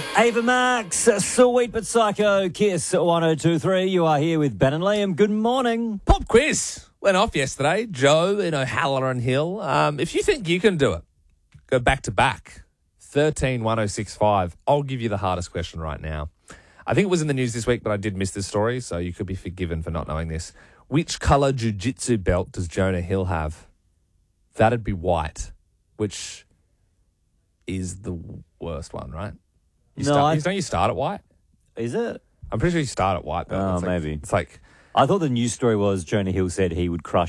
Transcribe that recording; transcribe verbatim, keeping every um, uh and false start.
Ava Max, Sweet But Psycho, Kiss one oh two three. You are here with Ben and Liam. Good morning. Pop quiz went off yesterday. Joe in O'Halloran Hill. Um, if you think you can do it, go back to back. thirteen one oh six five. I'll give you the hardest question right now. I think it was in the news this week, but I did miss this story, so you could be forgiven for not knowing this. Which colour jiu-jitsu belt does Jonah Hill have? That'd be white, which is the worst one, right? You No, start, I- don't you start at white? Is it? I'm pretty sure you start at white belt. Oh, It's like- maybe. It's like I thought the news story was Jonah Hill said he would crush